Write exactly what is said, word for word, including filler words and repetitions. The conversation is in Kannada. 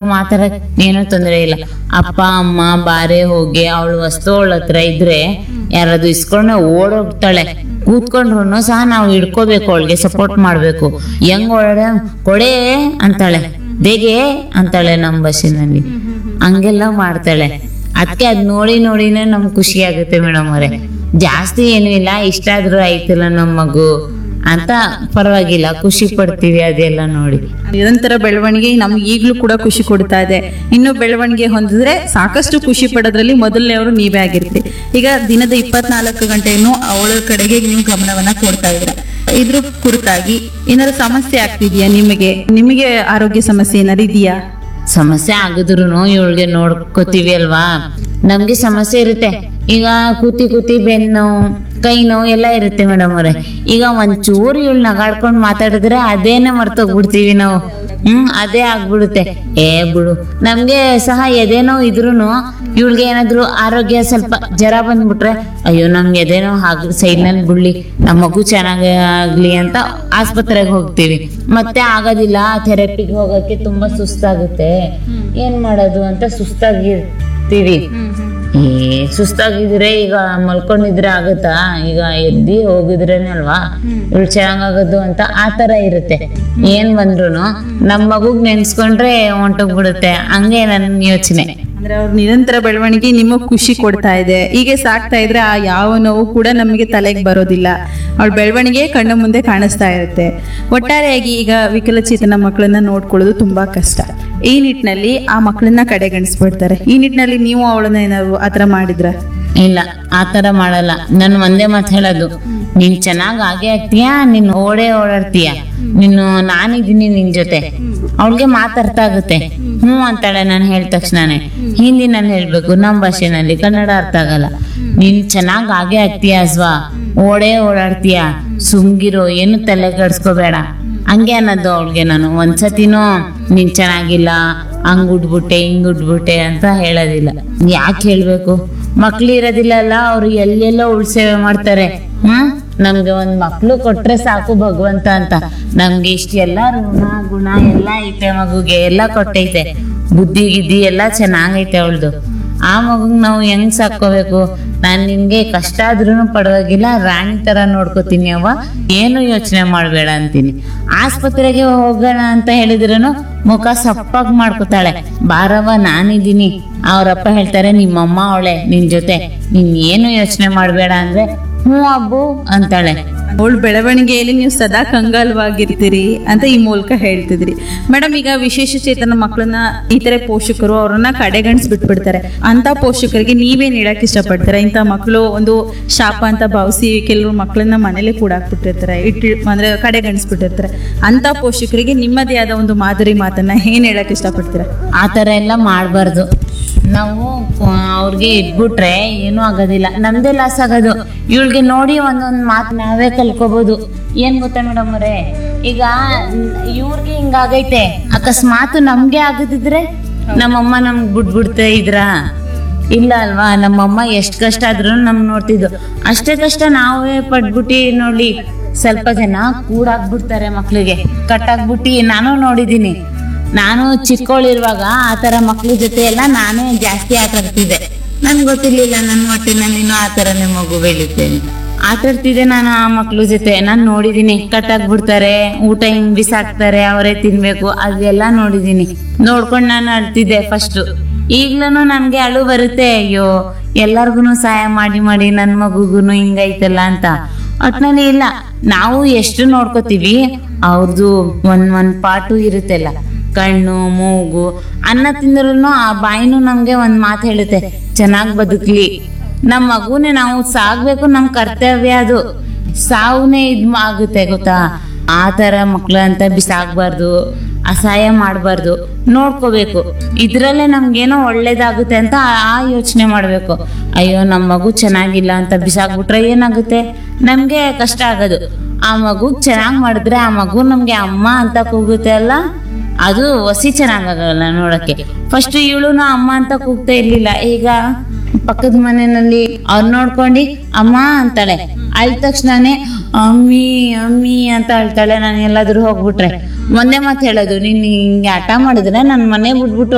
ಮಾತಾಡಕ್ ಏನೋ ತೊಂದರೆ ಇಲ್ಲ. ಅಪ್ಪ ಅಮ್ಮ ಬಾರೆ ಹೋಗಿ ಅವಳು ವಸ್ತು ಅವಳ ಹತ್ರ ಇದ್ರೆ ಯಾರಾದ್ರು ಇಸ್ಕೊಂಡ ಓಡೋಗ್ತಾಳೆ. ಕೂತ್ಕೊಂಡ್ರು ಸಹ ನಾವು ಹಿಡ್ಕೋಬೇಕು, ಅವಳಿಗೆ ಸಪೋರ್ಟ್ ಮಾಡ್ಬೇಕು. ಹೆಂಗ್ ಓಡಾಡ ಕೊಡೆ ಅಂತಾಳೆ, ದೇಗೆ ಅಂತಾಳೆ ನಮ್ ಭಾಷೆನಲ್ಲಿ, ಹಂಗೆಲ್ಲ ಮಾಡ್ತಾಳೆ. ಅದಕ್ಕೆ ಅದ್ ನೋಡಿ ನೋಡಿನೇ ನಮ್ಗೆ ಖುಷಿ ಆಗುತ್ತೆ ಮೇಡಮ್ ಅವರೇ. ಜಾಸ್ತಿ ಏನು ಇಲ್ಲ, ಇಷ್ಟ ಆದ್ರೂ ಆಯ್ತಲ್ಲ ನಮ್ಮ ಮಗು ಅಂತ ಪರವಾಗಿಲ್ಲ, ಖುಷಿ ಪಡ್ತೀವಿ ಅದೆಲ್ಲ ನೋಡಿ. ನಿರಂತರ ಬೆಳವಣಿಗೆ ನಮ್ಗೆ ಈಗ್ಲೂ ಕೂಡ ಖುಷಿ ಕೊಡ್ತಾ ಇದೆ. ಇನ್ನು ಬೆಳವಣಿಗೆ ಹೊಂದಿದ್ರೆ ಸಾಕಷ್ಟು ಖುಷಿ ಪಡೋದ್ರಲ್ಲಿ ಮೊದಲನೇವರು ನೀವೇ ಆಗಿರ್ತೀರಿ. ಈಗ ದಿನದ ಇಪ್ಪತ್ನಾಲ್ಕು ಗಂಟೆಯನ್ನು ಅವಳ ಕಡೆಗೆ ನೀವು ಗಮನವನ್ನ ಕೊಡ್ತಾ ಇದ್ದೀರಾ. ಇದ್ರ ಕುರಿತಾಗಿ ಏನಾದ್ರು ಸಮಸ್ಯೆ ಆಗ್ತಿದ್ಯಾ ನಿಮಗೆ? ನಿಮಗೆ ಆರೋಗ್ಯ ಸಮಸ್ಯೆ ಏನಾರು ಇದೆಯಾ? ಸಮಸ್ಯೆ ಆಗಿದ್ರು ಇವಳಿಗೆ ನೋಡ್ಕೋತೀವಿ ಅಲ್ವಾ, ನಮ್ಗೆ ಸಮಸ್ಯೆ ಇರುತ್ತೆ. ಈಗ ಕೂತಿ ಕೂತಿ ಬೆನ್ನು ಕೈ ನೋವು ಎಲ್ಲ ಇರುತ್ತೆ ಮೇಡಮ್ ಅವ್ರೆ. ಈಗ ಒಂಚೂರು ಇವಳು ನಗಾಡ್ಕೊಂಡ್ ಮಾತಾಡಿದ್ರೆ ಅದೇನೆ ಮರ್ತೋಗ್ಬಿಡ್ತೀವಿ ನಾವು. ಹ್ಮ್ ಅದೇ ಆಗ್ಬಿಡುತ್ತೆ. ಏ ಬಿಡು, ನಮ್ಗೆ ಸಹ ಎದೇನೋ ಇದ್ರುನು ಇವಳಿಗೆ ಏನಾದ್ರು ಆರೋಗ್ಯ ಸ್ವಲ್ಪ ಜ್ವರ ಬಂದ್ಬಿಟ್ರೆ, ಅಯ್ಯೋ ನಮ್ಗೆ ಎದೇನೋ ಹಾಗೆ ಸೈಡ್ ನಲ್ಲಿ ಬಿಡ್ಲಿ, ನಮ್ಮ ಮಗು ಚೆನ್ನಾಗಿ ಆಗ್ಲಿ ಅಂತ ಆಸ್ಪತ್ರೆಗೆ ಹೋಗ್ತೀವಿ. ಮತ್ತೆ ಆಗೋದಿಲ್ಲ, ಥೆರಪಿಗೆ ಹೋಗಕ್ಕೆ ತುಂಬಾ ಸುಸ್ತಾಗುತ್ತೆ, ಏನ್ ಮಾಡೋದು ಅಂತ ಸುಸ್ತಾಗಿರ್ತೀವಿ. ಏ ಸುಸ್ತಾಗಿದ್ರೆ ಈಗ ಮಲ್ಕೊಂಡಿದ್ರೆ ಆಗುತ್ತಾ? ಈಗ ಎದ್ದಿ ಹೋಗಿದ್ರೇನೆ ಅಲ್ವಾ ಇವಳು ಚೆನ್ನಾಗಾಗೋದು ಅಂತ ಆ ತರ ಇರುತ್ತೆ. ಏನ್ ಬಂದ್ರು ನಮ್ ಮಗುಗ್ ನೆನ್ಸ್ಕೊಂಡ್ರೆ ಹೊಂಟೋಗ್ಬಿಡುತ್ತೆ, ಹಂಗೆ ನನ್ನ ಯೋಚನೆ. ಅಂದ್ರೆ ಅವ್ರ ನಿರಂತರ ಬೆಳವಣಿಗೆ ನಿಮಗ್ ಖುಷಿ ಕೊಡ್ತಾ ಇದೆ. ಹೀಗೆ ಸಾಕ್ತಾ ಇದ್ರೆ ಆ ಯಾವ ನೋವು ಕೂಡ ನಮಗೆ ತಲೆಗೆ ಬರೋದಿಲ್ಲ. ಅವಳ ಬೆಳವಣಿಗೆ ಕಣ್ಣು ಮುಂದೆ ಕಾಣಿಸ್ತಾ ಇರುತ್ತೆ. ಒಟ್ಟಾರೆಯಾಗಿ ಈಗ ವಿಕಲಚೇತನ ಮಕ್ಕಳನ್ನ ನೋಡ್ಕೊಳ್ಳೋದು ತುಂಬಾ ಕಷ್ಟ. ಈ ನಿಟ್ಟಿನಲ್ಲಿ ಆ ಮಕ್ಕಳನ್ನ ಕಡೆಗಣಿಸ್ಬಿಡ್ತಾರೆ. ಈ ನಿಟ್ಟಿನಲ್ಲಿ ನೀವು ಅವಳನ್ನ ಏನಾದ್ರು ಆತರ ಮಾಡಿದ್ರ? ಇಲ್ಲ, ಆತರ ಮಾಡಲ್ಲ. ನನ್ ಒಂದೇ ಮಾತು ಹೇಳೋದು, ನೀನ್ ಚೆನ್ನಾಗ್ ಆಗೇ ಆಗ್ತೀಯಾ, ನೀನ್ ಓಡೇ ಓಡಾಡ್ತೀಯ, ನೀನು ನಾನಿದ್ದೀನಿ ನಿನ್ ಜೊತೆ. ಅವಳಿಗೆ ಮಾತಾಡ್ತ ಆಗುತ್ತೆ, ಹ್ಞೂ ಅಂತಾಳೆ ನಾನು ಹೇಳಿದ ತಕ್ಷಣನೇ. ಹಿಂದಿನಲ್ಲಿ ಹೇಳ್ಬೇಕು, ನಮ್ ಭಾಷೆನಲ್ಲಿ, ಕನ್ನಡ ಅರ್ಥ ಆಗಲ್ಲ. ನೀನ್ ಚೆನ್ನಾಗ್ ಆಗೇ ಆಗ್ತೀಯ ಅಸ್ವಾ, ಓಡೇ ಓಡಾಡ್ತೀಯ, ಸುಮ್ಗಿರೋ, ಏನು ತಲೆ ಕೆಡ್ಸ್ಕೋಬೇಡ, ಹಂಗೆ ಅನ್ನೋದು ಅವಳಿಗೆ. ನಾನು ಒಂದ್ಸತಿನೂ ನೀನ್ ಚೆನ್ನಾಗಿಲ್ಲ, ಹಂಗ್ ಉಡ್ಬಿಟ್ಟೆ ಹಿಂಗ್ ಉಡ್ಬಿಟ್ಟೆ ಅಂತ ಹೇಳೋದಿಲ್ಲ. ಯಾಕೆ ಹೇಳ್ಬೇಕು? ಮಕ್ಳು ಇರೋದಿಲ್ಲ ಅಲ್ಲ, ಅವ್ರು ಎಲ್ಲೆಲ್ಲೋ ಉಳ್ಸೇವೆ ಮಾಡ್ತಾರೆ. ಹ್ಮ್ ನಮ್ಗೆ ಒಂದ್ ಮಕ್ಳು ಕೊಟ್ರೆ ಸಾಕು ಭಗವಂತ ಅಂತ. ನಮ್ಗೆ ಇಷ್ಟೆಲ್ಲ ಋಣ ಗುಣ ಎಲ್ಲ ಐತೆ, ಮಗುಗೆ ಎಲ್ಲ ಕೊಟ್ಟೈತೆ, ಬುದ್ಧಿ ಗಿದ್ದಿ ಎಲ್ಲ ಚೆನ್ನಾಗೈತೆ ಅವಳ್ದು. ಆ ಮಗುಗ್ ನಾವು ಹೆಂಗ್ ಸಾಕೋಬೇಕು? ನಾನ್ ನಿನ್ಗೆ ಕಷ್ಟ ಆದ್ರೂ ಪರವಾಗಿಲ್ಲ, ರಾಣಿ ತರ ನೋಡ್ಕೋತೀನಿ ಅವ್ವ, ಏನು ಯೋಚನೆ ಮಾಡ್ಬೇಡ ಅಂತೀನಿ. ಆಸ್ಪತ್ರೆಗೆ ಹೋಗೋಣ ಅಂತ ಹೇಳಿದ್ರೂ ಮುಖ ಸಪ್ಪಾಗಿ ಮಾಡ್ಕೋತಾಳೆ. ಬಾರವ್ವ ನಾನಿದ್ದೀನಿ. ಅವ್ರಪ್ಪ ಹೇಳ್ತಾರೆ, ನಿಮ್ಮಮ್ಮ ಅವಳೆ ನಿನ್ ಜೊತೆ, ನೀನ್ ಏನು ಯೋಚನೆ ಮಾಡ್ಬೇಡ ಅಂದ್ರೆ ಹ್ಞೂ ಅಬ್ಬು ಅಂತಾಳೆ. ಅವಳ ಬೆಳವಣಿಗೆಯಲ್ಲಿ ನೀವು ಸದಾ ಕಂಗಾಲವಾಗಿರ್ತೀರಿ ಅಂತ ಈ ಮೂಲಕ ಹೇಳ್ತಿದ್ರಿ. ಮೇಡಮ್, ಈಗ ವಿಶೇಷ ಚೇತನ ಮಕ್ಕಳನ್ನ ಇತರೆ ಪೋಷಕರು ಅವ್ರನ್ನ ಕಡೆಗಣಿಸ್ ಬಿಟ್ಬಿಡ್ತಾರೆ. ಅಂತ ಪೋಷಕರಿಗೆ ನೀವೇನ್ ಹೇಳಕ್ ಇಷ್ಟಪಡ್ತಾರೆ? ಇಂಥ ಮಕ್ಕಳು ಒಂದು ಶಾಪ ಅಂತ ಭಾವಿಸಿ ಕೆಲವರು ಮಕ್ಕಳನ್ನ ಮನೇಲಿ ಕೂಡಾಕ್ಬಿಟ್ಟಿರ್ತಾರೆ, ಇಟ್ಟು ಅಂದ್ರೆ ಕಡೆಗಣಿಸ್ಬಿಟ್ಟಿರ್ತಾರೆ. ಅಂತ ಪೋಷಕರಿಗೆ ನಿಮ್ಮದೇ ಆದ ಒಂದು ಮಾದರಿ ಮಾತನ್ನ ಏನ್ ಹೇಳಕ್ ಇಷ್ಟಪಡ್ತೀರಾ? ಆ ತರ ಎಲ್ಲ ಮಾಡ್ಬಾರ್ದು. ನಾವು ಅವ್ರಿಗೆ ಇಟ್ಬಿಟ್ರೆ ಏನೂ ಆಗೋದಿಲ್ಲ, ನಮ್ದೇ ಲಾಸ್ ಆಗೋದು. ಇವಳಿಗೆ ನೋಡಿ ಒಂದೊಂದ್ ಮಾತು ನಾವೇ ಕಲ್ಕೋಬಹುದು. ಏನ್ ಗೊತ್ತಾ ಮೇಡಮ್ ಅವರೇ, ಈಗ ಇವ್ರಿಗೆ ಹಿಂಗಾಗೈತೆ, ಅಕಸ್ಮಾತ್ ನಮ್ಗೆ ಆಗದಿದ್ರೆ ನಮ್ಮಮ್ಮ ನಮ್ಗ್ ಬಿಟ್ಬಿಡ್ತಾ ಇದ್ರ? ಇಲ್ಲ ಅಲ್ವಾ? ನಮ್ಮಮ್ಮ ಎಷ್ಟ್ ಕಷ್ಟ ಆದ್ರೂ ನಮ್ ನೋಡ್ತಿದ್ದು. ಅಷ್ಟೇ ಕಷ್ಟ ನಾವೇ ಪಟ್ಬಿಟ್ಟಿ ನೋಡಿ. ಸ್ವಲ್ಪ ಜನ ಕೂಡಾಕ್ಬಿಡ್ತಾರೆ ಮಕ್ಳಿಗೆ, ಕಟ್ಟಾಕ್ಬಿಟ್ಟಿ. ನಾನು ನೋಡಿದೀನಿ. ನಾನು ಚಿಕ್ಕವಳಿರುವಾಗ ಆ ತರ ಮಕ್ಳ ಜೊತೆ ಎಲ್ಲ ನಾನೇ ಜಾಸ್ತಿ ಆಟ ಆಡ್ತಿದ್ದೆ. ನನ್ಗೆ ಗೊತ್ತಿರ್ಲಿಲ್ಲ ನನ್ನ ಹೊಟ್ಟೆನಲ್ಲಿ ಇನ್ನೂ ಆ ತರನೇ ಮಗು ಬೆಳಿತೇನೆ. ಆಟ ಆಡ್ತಿದ್ದೆ ನಾನು ಆ ಮಕ್ಳ ಜೊತೆ. ನಾನು ನೋಡಿದೀನಿ, ಕಟ್ಟಾಕ್ಬಿಡ್ತಾರೆ, ಊಟ ಹಿಂಗ್ ಬಿಸಾಕ್ತಾರೆ, ಅವರೇ ತಿನ್ಬೇಕು, ಅದೆಲ್ಲ ನೋಡಿದೀನಿ. ನೋಡ್ಕೊಂಡು ನಾನು ಅಳ್ತಿದ್ದೆ ಫಸ್ಟ್. ಈಗ್ಲೂ ನನ್ಗೆ ಅಳು ಬರುತ್ತೆ, ಅಯ್ಯೋ ಎಲ್ಲಾರ್ಗುನು ಸಹಾಯ ಮಾಡಿ ಮಾಡಿ ನನ್ ಮಗುಗುನು ಹಿಂಗೈತಲ್ಲ ಅಂತ. ಒಟ್ನಲ್ಲಿ ಇಲ್ಲ, ನಾವು ಎಷ್ಟು ನೋಡ್ಕೋತೀವಿ ಅವ್ರದ್ದು ಒಂದ್ ಒಂದ್ ಪಾಟು ಇರುತ್ತಲ್ಲ, ಕಣ್ಣು ಮೂಗು. ಅನ್ನ ತಿಂದ್ರು ಆ ಬಾಯಿನೂ ನಮ್ಗೆ ಒಂದ್ ಮಾತು ಹೇಳುತ್ತೆ, ಚೆನ್ನಾಗ್ ಬದುಕ್ಲಿ. ನಮ್ ಮಗುನೇ ನಾವು ಸಾಗ್ಬೇಕು, ನಮ್ ಕರ್ತವ್ಯ ಅದು. ಸಾವುನೇ ಇದ್ ಆಗುತ್ತೆ ಗೊತ್ತಾ? ಆ ತರ ಮಕ್ಳು ಅಂತ ಬಿಸಾಕ್ಬಾರ್ದು, ಅಸಹಾಯ ಮಾಡ್ಬಾರ್ದು, ನೋಡ್ಕೋಬೇಕು. ಇದ್ರಲ್ಲೇ ನಮ್ಗೇನೋ ಒಳ್ಳೇದಾಗುತ್ತೆ ಅಂತ ಆ ಯೋಚನೆ ಮಾಡ್ಬೇಕು. ಅಯ್ಯೋ ನಮ್ ಮಗು ಚೆನ್ನಾಗಿಲ್ಲ ಅಂತ ಬಿಸಾಕ್ಬಿಟ್ರೆ ಏನಾಗುತ್ತೆ? ನಮ್ಗೆ ಕಷ್ಟ ಆಗೋದು. ಆ ಮಗು ಚೆನ್ನಾಗ್ ಮಾಡಿದ್ರೆ ಆ ಮಗು ನಮ್ಗೆ ಅಮ್ಮ ಅಂತ ಕೂಗುತ್ತೆ ಅಲ್ಲ, ಅದು ಹೊಸಿ ಚೆನ್ನಾಗಲ್ಲ ನೋಡಕ್ಕೆ. ಫಸ್ಟ್ ಇವಳುನು ಅಮ್ಮ ಅಂತ ಕೂಗ್ತಾ ಇರ್ಲಿಲ್ಲ. ಈಗ ಪಕ್ಕದ ಮನೆಯಲ್ಲಿ ಅವ್ರು ನೋಡ್ಕೊಂಡು ಅಮ್ಮ ಅಂತಾಳೆ. ಅಳ್ದ ತಕ್ಷಣನೇ ಅಮ್ಮಿ ಅಮ್ಮಿ ಅಂತ ಅಳ್ತಾಳೆ. ನಾನು ಎಲ್ಲಾದ್ರೂ ಹೋಗ್ಬಿಟ್ರೆ ಒಂದೇ ಮಾತು ಹೇಳೋದು, ನೀನ್ ಹಿಂಗೆ ಆಟ ಮಾಡಿದ್ರೆ ನನ್ ಮನೆ ಬಿಟ್ಬಿಟ್ಟು